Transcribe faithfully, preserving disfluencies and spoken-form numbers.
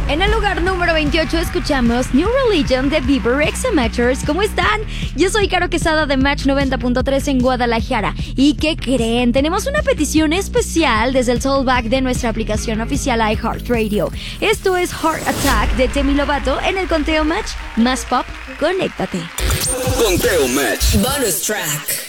En el lugar número veintiocho escuchamos New Religion de Bieber X Amateurs. ¿Cómo están? Yo soy Caro Quesada de Match noventa punto tres en Guadalajara. ¿Y qué creen? Tenemos una petición especial desde el Soulback de nuestra aplicación oficial iHeartRadio. Esto es Heart Attack de Demi Lovato en el conteo Match más pop. Conéctate. Conteo Match. Bonus track.